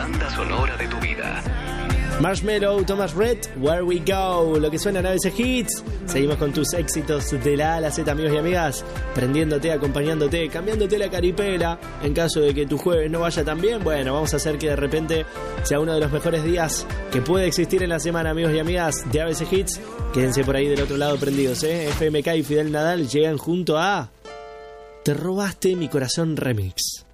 banda sonora de tu vida. Marshmello, Thomas Rhett, Where We Go, lo que suena en ABC Hits. Seguimos con tus éxitos de la A a la Z, amigos y amigas, prendiéndote, acompañándote, cambiándote la caripela. En caso de que tu jueves no vaya tan bien, bueno, vamos a hacer que de repente sea uno de los mejores días que puede existir en la semana, amigos y amigas de ABC Hits. Quédense por ahí del otro lado prendidos, FMK y Fidel Nadal llegan junto a Te robaste mi corazón remix.